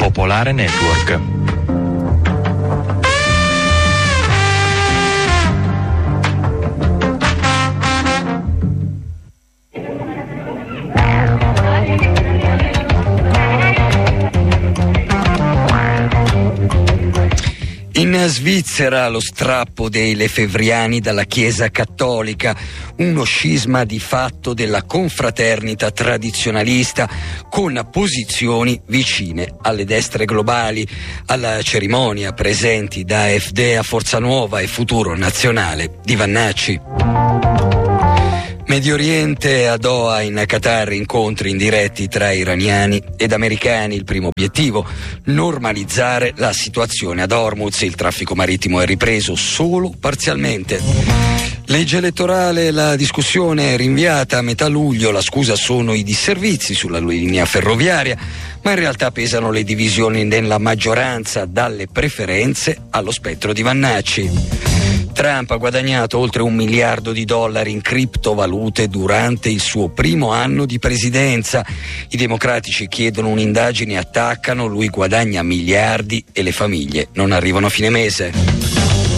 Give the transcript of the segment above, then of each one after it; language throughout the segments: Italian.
Popolare Network. In Svizzera lo strappo dei lefebvriani dalla Chiesa cattolica, uno scisma di fatto della confraternita tradizionalista con posizioni vicine alle destre globali. Alla cerimonia presenti da AfD a Forza Nuova e Futuro Nazionale di Vannacci. Medio Oriente, a Doha in Qatar, incontri indiretti tra iraniani ed americani. Il primo obiettivo, normalizzare la situazione ad Hormuz. Il traffico marittimo è ripreso solo parzialmente. Legge elettorale, la discussione è rinviata a metà luglio. La scusa sono i disservizi sulla linea ferroviaria, ma in realtà pesano le divisioni nella maggioranza, dalle preferenze allo spettro di Vannacci. Trump ha guadagnato oltre $1 miliardo in criptovalute durante il suo primo anno di presidenza. I democratici chiedono un'indagine e attaccano, lui guadagna miliardi e le famiglie non arrivano a fine mese.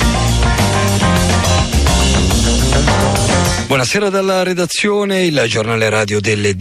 Buonasera dalla redazione. Il giornale radio delle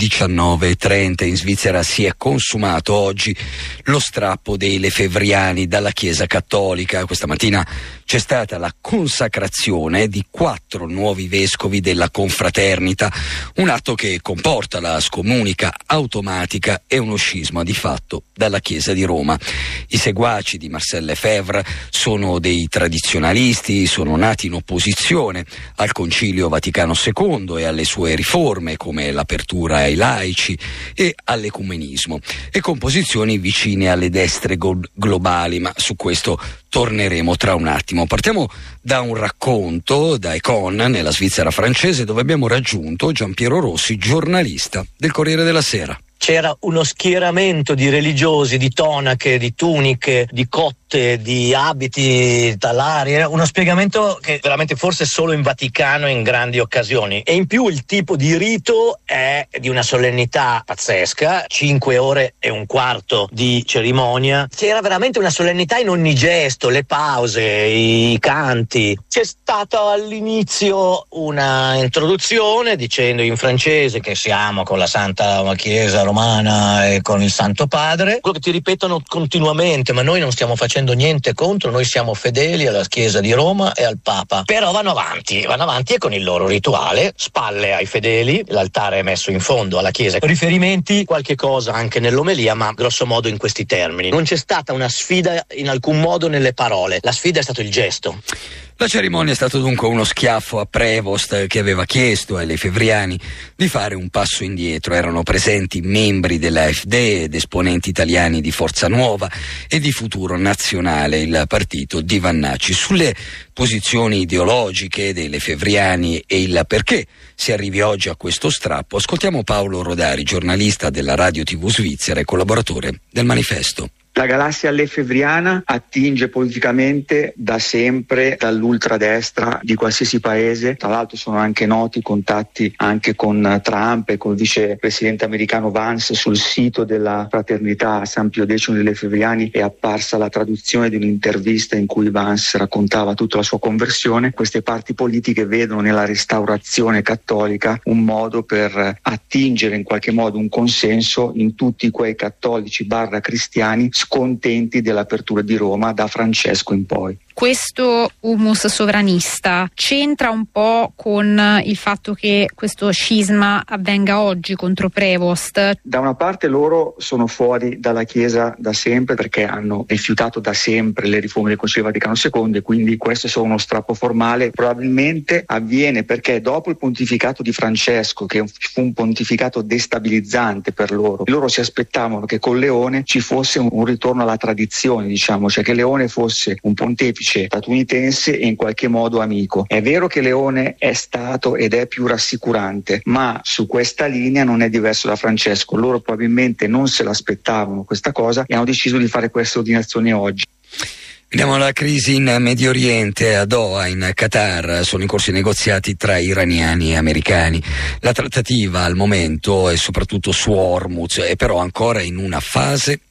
19:30. In Svizzera si è consumato oggi lo strappo dei lefebvriani dalla Chiesa cattolica. Questa mattina c'è stata la consacrazione di 4 nuovi vescovi della confraternita, un atto che comporta la scomunica automatica e uno scisma di fatto dalla Chiesa di Roma. I seguaci di Marcel Lefebvre sono dei tradizionalisti, sono nati in opposizione al Concilio Vaticano II e alle sue riforme come l'apertura ai laici e all'ecumenismo, e con posizioni vicine alle destre globali, ma su questo torneremo tra un attimo. Partiamo da un racconto da Econ, nella Svizzera francese, dove abbiamo raggiunto Giampiero Rossi, giornalista del Corriere della Sera. C'era uno schieramento di religiosi, di tonache, di tuniche, di cotte, di abiti talari. Era uno spiegamento che veramente forse solo in Vaticano in grandi occasioni. E in più il tipo di rito è di una solennità pazzesca, 5 ore e un quarto di cerimonia. C'era veramente una solennità in ogni gesto, le pause, i canti. C'è stata all'inizio una introduzione dicendo in francese che siamo con la Santa Chiesa Romana e con il Santo Padre, quello che ti ripetono continuamente, ma noi non stiamo facendo niente contro, noi siamo fedeli alla Chiesa di Roma e al Papa. Però vanno avanti e con il loro rituale, spalle ai fedeli, l'altare è messo in fondo alla Chiesa. Riferimenti, qualche cosa anche nell'omelia, ma grosso modo in questi termini. Non c'è stata una sfida in alcun modo nelle parole, la sfida è stato il gesto. La cerimonia è stato dunque uno schiaffo a Prevost, che aveva chiesto ai lefebvriani di fare un passo indietro. Erano presenti membri dell'AfD ed esponenti italiani di Forza Nuova e di Futuro Nazionale, il partito di Vannacci. Sulle posizioni ideologiche dei lefebvriani e il perché si arrivi oggi a questo strappo, ascoltiamo Paolo Rodari, giornalista della Radio TV Svizzera e collaboratore del Manifesto. La galassia lefebvriana attinge politicamente da sempre dall'ultradestra di qualsiasi paese. Tra l'altro sono anche noti contatti anche con Trump e col vicepresidente americano Vance. Sul sito della fraternità San Pio X dei lefebvriani è apparsa la traduzione di un'intervista in cui Vance raccontava tutta la sua conversione. Queste parti politiche vedono nella restaurazione cattolica un modo per attingere in qualche modo un consenso in tutti quei cattolici / cristiani scontenti dell'apertura di Roma da Francesco in poi. Questo humus sovranista c'entra un po' con il fatto che questo scisma avvenga oggi contro Prevost? Da una parte loro sono fuori dalla Chiesa da sempre perché hanno rifiutato da sempre le riforme del Concilio Vaticano II e quindi questo è solo uno strappo formale. Probabilmente avviene perché dopo il pontificato di Francesco, che fu un pontificato destabilizzante per loro si aspettavano che con Leone ci fosse un ritorno alla tradizione, diciamo, cioè che Leone fosse un pontefice statunitense e in qualche modo amico. È vero che Leone è stato ed è più rassicurante, ma su questa linea non è diverso da Francesco. Loro probabilmente non se l'aspettavano questa cosa e hanno deciso di fare questa ordinazione oggi. Vediamo la crisi in Medio Oriente. A Doha, in Qatar, sono in corso i negoziati tra iraniani e americani. La trattativa al momento è soprattutto su Hormuz, è però ancora in una fase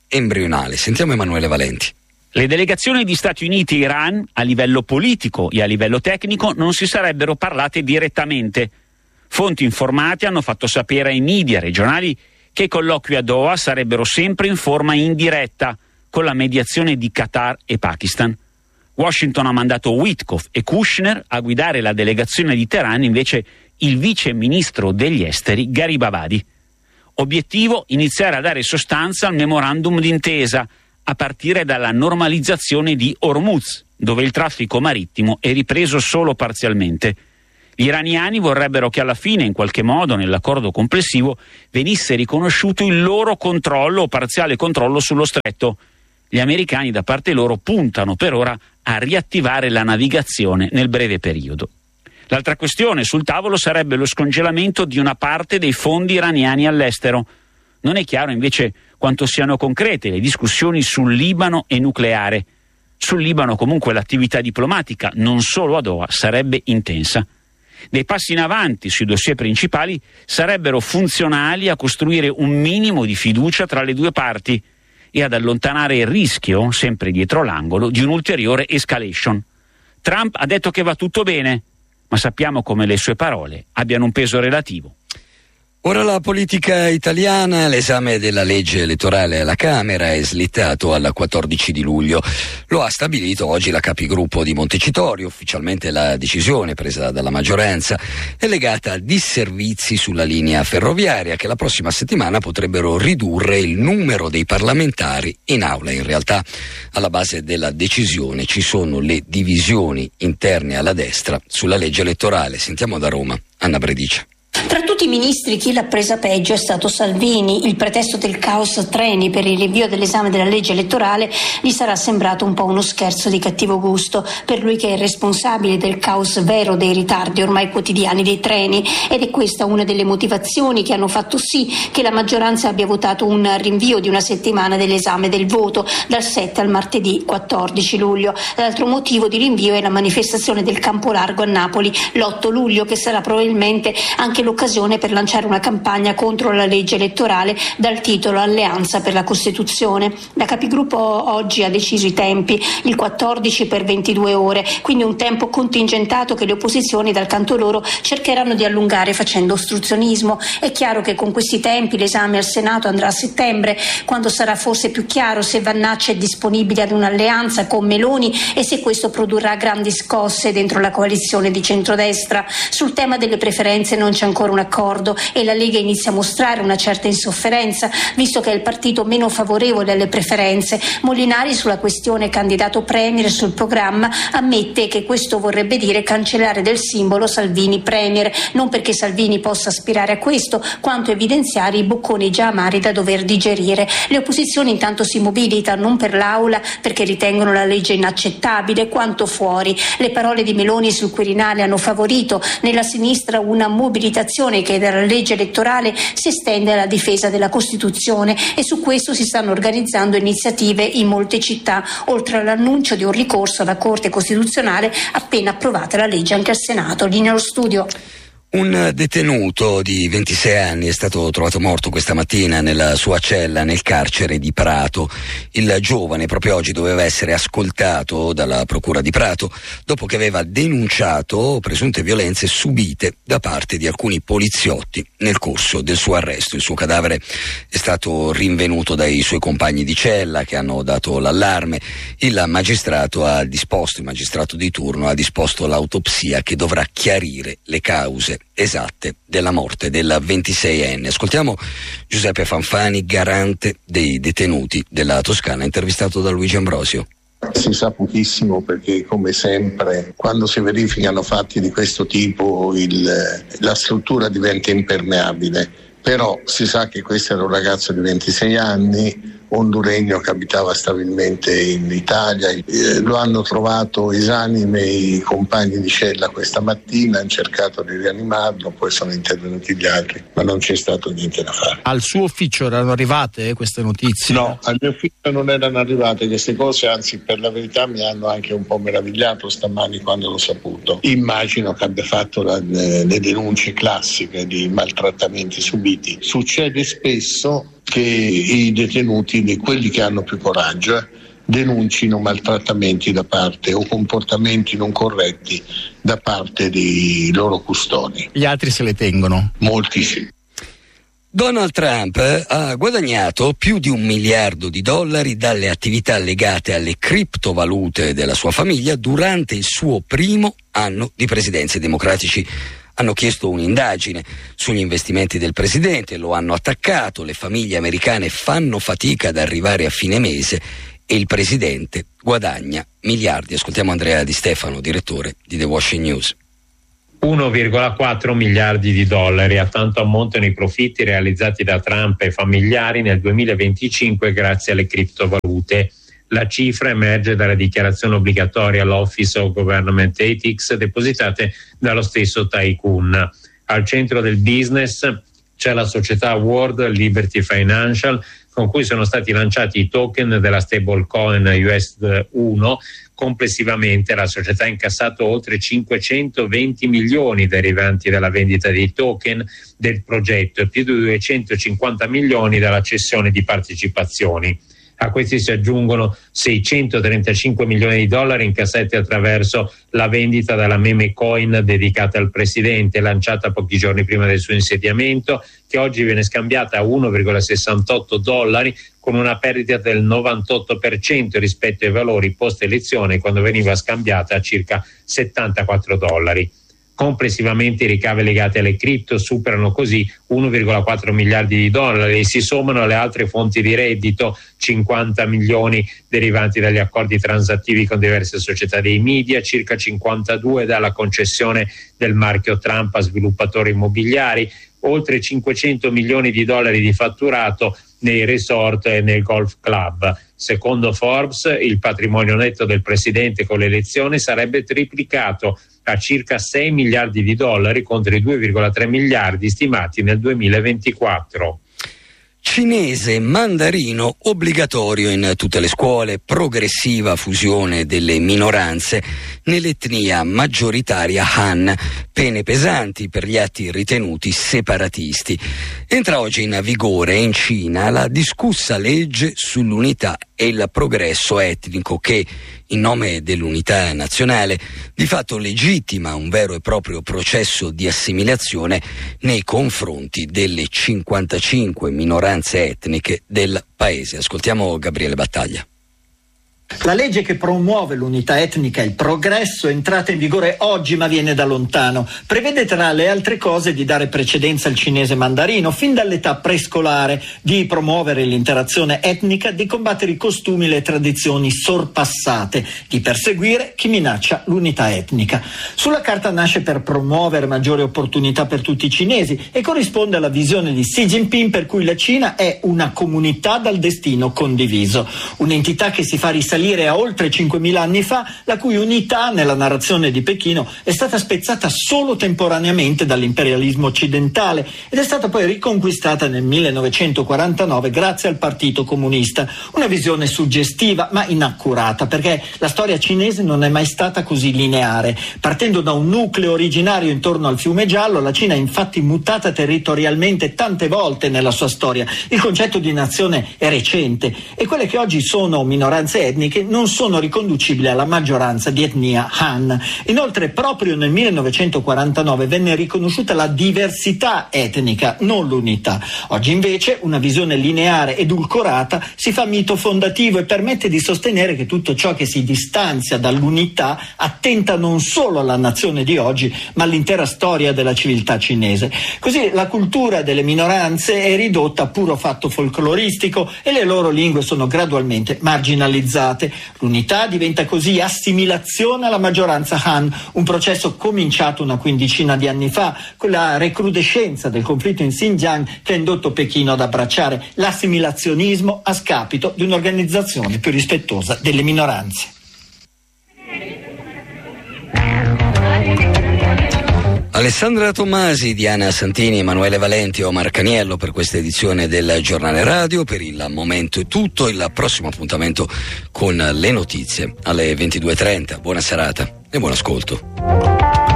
embrionale. Sentiamo Emanuele Valenti. Le delegazioni di Stati Uniti e Iran, a livello politico e a livello tecnico, non si sarebbero parlate direttamente. Fonti informate hanno fatto sapere ai media regionali che i colloqui a Doha sarebbero sempre in forma indiretta, con la mediazione di Qatar e Pakistan. Washington ha mandato Witkoff e Kushner a guidare la delegazione di Teheran, invece il vice ministro degli esteri Gharibabadi. Obiettivo: iniziare a dare sostanza al memorandum d'intesa, a partire dalla normalizzazione di Hormuz, dove il traffico marittimo è ripreso solo parzialmente. Gli iraniani vorrebbero che alla fine, in qualche modo, nell'accordo complessivo, venisse riconosciuto il loro controllo o parziale controllo sullo stretto. Gli americani, da parte loro, puntano per ora a riattivare la navigazione nel breve periodo. L'altra questione sul tavolo sarebbe lo scongelamento di una parte dei fondi iraniani all'estero. Non è chiaro invece quanto siano concrete le discussioni sul Libano e nucleare. Sul Libano comunque l'attività diplomatica, non solo a Doha, sarebbe intensa. Dei passi in avanti sui dossier principali sarebbero funzionali a costruire un minimo di fiducia tra le due parti e ad allontanare il rischio, sempre dietro l'angolo, di un'ulteriore escalation. Trump ha detto che va tutto bene, ma sappiamo come le sue parole abbiano un peso relativo. Ora la politica italiana, l'esame della legge elettorale alla Camera è slittato al 14 di luglio. Lo ha stabilito oggi la capigruppo di Montecitorio. Ufficialmente la decisione presa dalla maggioranza è legata a disservizi sulla linea ferroviaria che la prossima settimana potrebbero ridurre il numero dei parlamentari in aula. In realtà alla base della decisione ci sono le divisioni interne alla destra sulla legge elettorale. Sentiamo da Roma Anna Bredicia. Tra tutti i ministri chi l'ha presa peggio è stato Salvini. Il pretesto del caos treni per il rinvio dell'esame della legge elettorale gli sarà sembrato un po' uno scherzo di cattivo gusto per lui che è responsabile del caos vero dei ritardi ormai quotidiani dei treni, ed è questa una delle motivazioni che hanno fatto sì che la maggioranza abbia votato un rinvio di una settimana dell'esame del voto dal 7 al martedì 14 luglio. L'altro motivo di rinvio è la manifestazione del Campo Largo a Napoli l'8 luglio, che sarà probabilmente anche l'occasione per lanciare una campagna contro la legge elettorale dal titolo Alleanza per la Costituzione. La capigruppo oggi ha deciso i tempi, il 14 per 22 ore, quindi un tempo contingentato che le opposizioni dal canto loro cercheranno di allungare facendo ostruzionismo. È chiaro che con questi tempi l'esame al Senato andrà a settembre, quando sarà forse più chiaro se Vannacci è disponibile ad un'alleanza con Meloni e se questo produrrà grandi scosse dentro la coalizione di centrodestra. Sul tema delle preferenze non c'è ancora un accordo e la Lega inizia a mostrare una certa insofferenza, visto che è il partito meno favorevole alle preferenze. Molinari, sulla questione candidato premier sul programma, ammette che questo vorrebbe dire cancellare del simbolo Salvini premier, non perché Salvini possa aspirare a questo, quanto evidenziare i bocconi già amari da dover digerire. Le opposizioni intanto si mobilitano, non per l'Aula perché ritengono la legge inaccettabile, quanto fuori. Le parole di Meloni sul Quirinale hanno favorito nella sinistra una mobilitazione che dalla legge elettorale si estende alla difesa della Costituzione, e su questo si stanno organizzando iniziative in molte città, oltre all'annuncio di un ricorso alla Corte Costituzionale appena approvata la legge anche al Senato. Linea allo studio. Un detenuto di 26 anni è stato trovato morto questa mattina nella sua cella nel carcere di Prato. Il giovane proprio oggi doveva essere ascoltato dalla procura di Prato dopo che aveva denunciato presunte violenze subite da parte di alcuni poliziotti nel corso del suo arresto. Il suo cadavere è stato rinvenuto dai suoi compagni di cella che hanno dato l'allarme. Il magistrato di turno ha disposto l'autopsia che dovrà chiarire le cause esatte della morte del 26enne. Ascoltiamo Giuseppe Fanfani, garante dei detenuti della Toscana, intervistato da Luigi Ambrosio. Si sa pochissimo perché, come sempre, quando si verificano fatti di questo tipo la struttura diventa impermeabile. Però si sa che questo era un ragazzo di 26 anni, honduregno che abitava stabilmente in Italia. Lo hanno trovato esanime i compagni di cella questa mattina, hanno cercato di rianimarlo, poi sono intervenuti gli altri, ma non c'è stato niente da fare. Al suo ufficio erano arrivate queste notizie? No, al mio ufficio non erano arrivate queste cose, anzi per la verità mi hanno anche un po' meravigliato stamani quando l'ho saputo. Immagino che abbia fatto le denunce classiche di maltrattamenti subiti. Succede spesso che i detenuti, quelli che hanno più coraggio, denuncino maltrattamenti da parte o comportamenti non corretti da parte dei loro custodi. Gli altri se le tengono. Molti sì. Donald Trump ha guadagnato più di $1 miliardo dalle attività legate alle criptovalute della sua famiglia durante il suo primo anno di presidenza. I democratici hanno chiesto un'indagine sugli investimenti del presidente, lo hanno attaccato, le famiglie americane fanno fatica ad arrivare a fine mese e il presidente guadagna miliardi. Ascoltiamo Andrea Di Stefano, direttore di The Washington News. 1,4 miliardi di dollari, a tanto ammontano i profitti realizzati da Trump e familiari nel 2025 grazie alle criptovalute. La cifra emerge dalla dichiarazione obbligatoria all'Office of Government Ethics depositate dallo stesso tycoon. Al centro del business c'è la società World Liberty Financial, con cui sono stati lanciati i token della stablecoin USD1. Complessivamente la società ha incassato oltre 520 milioni derivanti dalla vendita dei token del progetto e più di 250 milioni dalla cessione di partecipazioni. A questi si aggiungono 635 milioni di dollari incassati attraverso la vendita della meme coin dedicata al presidente, lanciata pochi giorni prima del suo insediamento, che oggi viene scambiata a 1,68 dollari con una perdita del 98% rispetto ai valori post elezione, quando veniva scambiata a circa 74 dollari. Complessivamente i ricavi legati alle cripto superano così 1,4 miliardi di dollari e si sommano alle altre fonti di reddito, 50 milioni derivanti dagli accordi transattivi con diverse società dei media, circa 52 dalla concessione del marchio Trump a sviluppatori immobiliari, oltre 500 milioni di dollari di fatturato nei resort e nel golf club. Secondo Forbes, il patrimonio netto del presidente con l'elezione sarebbe triplicato a circa 6 miliardi di dollari contro i 2,3 miliardi stimati nel 2024. Cinese mandarino obbligatorio in tutte le scuole, progressiva fusione delle minoranze nell'etnia maggioritaria Han, pene pesanti per gli atti ritenuti separatisti. Entra oggi in vigore in Cina la discussa legge sull'unità e il progresso etnico che, in nome dell'unità nazionale, di fatto legittima un vero e proprio processo di assimilazione nei confronti delle 55 minoranze etniche del paese. Ascoltiamo Gabriele Battaglia. La legge che promuove l'unità etnica e il progresso è entrata in vigore oggi ma viene da lontano. Prevede tra le altre cose di dare precedenza al cinese mandarino fin dall'età prescolare, di promuovere l'interazione etnica, di combattere i costumi e le tradizioni sorpassate, di perseguire chi minaccia l'unità etnica. Sulla carta nasce per promuovere maggiori opportunità per tutti i cinesi e corrisponde alla visione di Xi Jinping per cui la Cina è una comunità dal destino condiviso, un'entità che si fa risalire a oltre 5.000 anni fa, la cui unità nella narrazione di Pechino è stata spezzata solo temporaneamente dall'imperialismo occidentale ed è stata poi riconquistata nel 1949 grazie al Partito Comunista. Una visione suggestiva ma inaccurata, perché la storia cinese non è mai stata così lineare. Partendo da un nucleo originario intorno al fiume Giallo, la Cina è infatti mutata territorialmente tante volte nella sua storia. Il concetto di nazione è recente e quelle che oggi sono minoranze etniche non sono riconducibili alla maggioranza di etnia Han. Inoltre, proprio nel 1949 venne riconosciuta la diversità etnica, non l'unità. Oggi invece una visione lineare, edulcorata, si fa mito fondativo e permette di sostenere che tutto ciò che si distanzia dall'unità attenta non solo alla nazione di oggi, ma all'intera storia della civiltà cinese. Così la cultura delle minoranze è ridotta a puro fatto folcloristico e le loro lingue sono gradualmente marginalizzate. L'unità diventa così assimilazione alla maggioranza Han, un processo cominciato una quindicina di anni fa con la recrudescenza del conflitto in Xinjiang che ha indotto Pechino ad abbracciare l'assimilazionismo a scapito di un'organizzazione più rispettosa delle minoranze. Alessandra Tommasi, Diana Santini, Emanuele Valenti e Omar Caniello per questa edizione del Giornale Radio. Per il momento è tutto, il prossimo appuntamento con le notizie alle 22:30. Buona serata e buon ascolto.